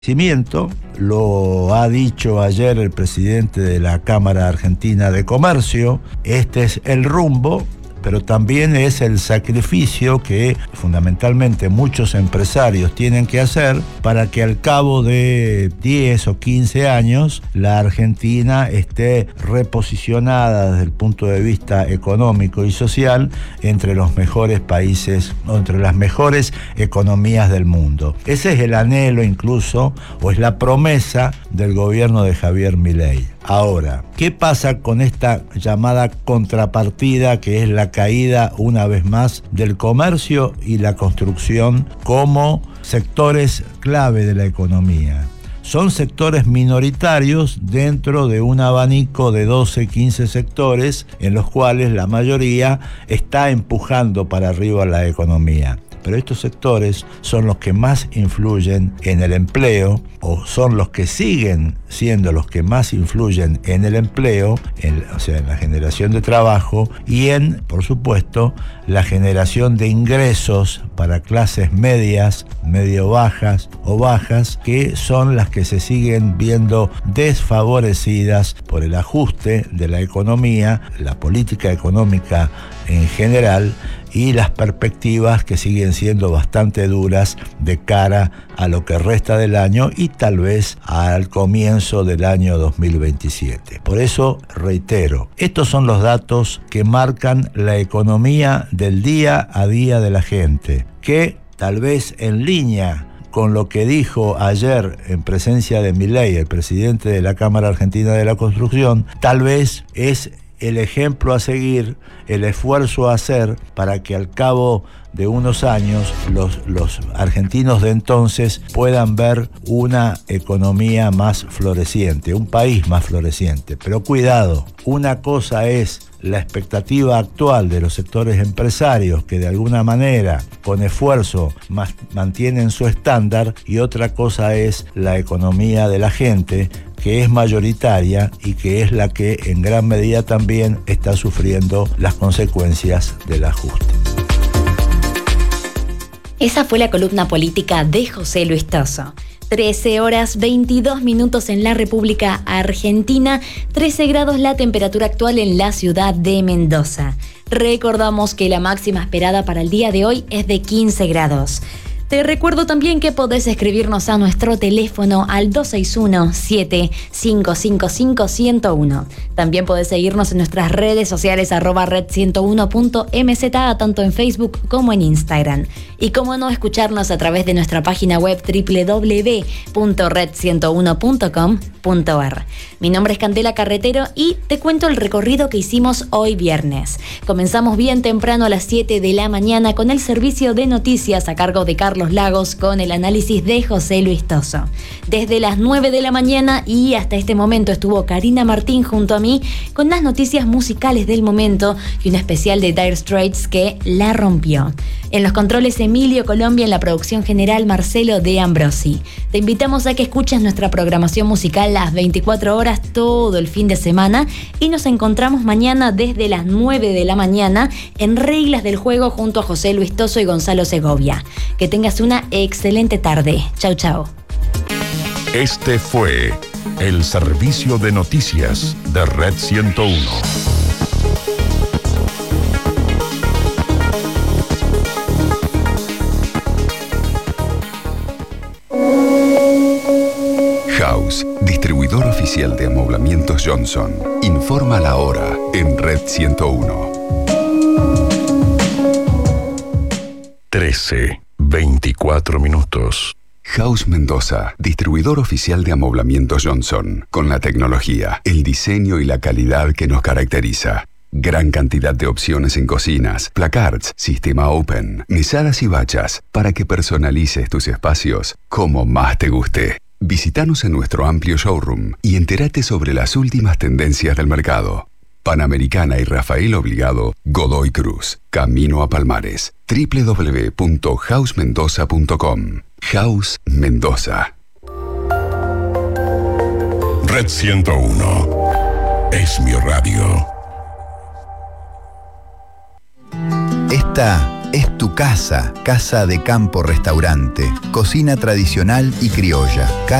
Lo ha dicho ayer el presidente de la Cámara Argentina de Comercio. Este es el rumbo, pero también es el sacrificio que fundamentalmente muchos empresarios tienen que hacer para que al cabo de 10 o 15 años la Argentina esté reposicionada desde el punto de vista económico y social entre los mejores países o entre las mejores economías del mundo. Ese es el anhelo incluso, o es la promesa del gobierno de Javier Milei. Ahora, ¿qué pasa con esta llamada contrapartida que es la caída una vez más del comercio y la construcción como sectores clave de la economía? Son sectores minoritarios dentro de un abanico de 12, 15 sectores en los cuales la mayoría está empujando para arriba la economía. Pero estos sectores son los que más influyen en el empleo, o son los que siguen siendo los que más influyen en el empleo, o sea, en la generación de trabajo y en, por supuesto, la generación de ingresos para clases medias, medio bajas o bajas, que son las que se siguen viendo desfavorecidas por el ajuste de la economía, la política económica en general, y las perspectivas que siguen siendo bastante duras de cara a lo que resta del año y tal vez al comienzo del año 2027. Por eso, reitero, estos son los datos que marcan la economía del día a día de la gente, que tal vez en línea con lo que dijo ayer en presencia de Milei, el presidente de la Cámara Argentina de la Construcción, tal vez es el ejemplo a seguir, el esfuerzo a hacer para que al cabo de unos años los argentinos de entonces puedan ver una economía más floreciente, un país más floreciente. Pero cuidado, una cosa es la expectativa actual de los sectores empresarios que de alguna manera, con esfuerzo, mantienen su estándar, y otra cosa es la economía de la gente, que es mayoritaria y que es la que en gran medida también está sufriendo las consecuencias del ajuste. Esa fue la columna política de José Luis Tosso. 13 horas 22 minutos en la República Argentina, 13 grados la temperatura actual en la ciudad de Mendoza. Recordamos que la máxima esperada para el día de hoy es de 15 grados. Te recuerdo también que podés escribirnos a nuestro teléfono al 261-7555-101. También podés seguirnos en nuestras redes sociales @red101.mza, tanto en Facebook como en Instagram. Y cómo no, escucharnos a través de nuestra página web www.red101.com.ar. Mi nombre es Candela Carretero y te cuento el recorrido que hicimos hoy viernes. Comenzamos bien temprano a las 7 de la mañana con el servicio de noticias a cargo de Carlos Lagos con el análisis de José Luis Tosso. Desde las 9 de la mañana y hasta este momento estuvo Karina Martín junto a mí con las noticias musicales del momento y un especial de Dire Straits que la rompió. En los controles Emilio Colombia, en la producción general Marcelo de Ambrosi. Te invitamos a que escuches nuestra programación musical las 24 horas todo el fin de semana y nos encontramos mañana desde las 9 de la mañana en Reglas del Juego junto a José Luis Tosso y Gonzalo Segovia. Que tengas una excelente tarde. Chau, chau. Este fue el servicio de noticias de Red 101. House, distribuidor oficial de amoblamientos Johnson. Informa la hora en Red 101. 13:24 minutos. House Mendoza, distribuidor oficial de amoblamientos Johnson, con la tecnología, el diseño y la calidad que nos caracteriza. Gran cantidad de opciones en cocinas, placards, sistema open, mesadas y bachas, para que personalices tus espacios como más te guste. Visítanos en nuestro amplio showroom y entérate sobre las últimas tendencias del mercado. Panamericana y Rafael Obligado, Godoy Cruz, Camino a Palmares. www.housemendoza.com. House Mendoza. Red 101 es mi radio. Esta es tu casa, Casa de Campo Restaurante, cocina tradicional y criolla.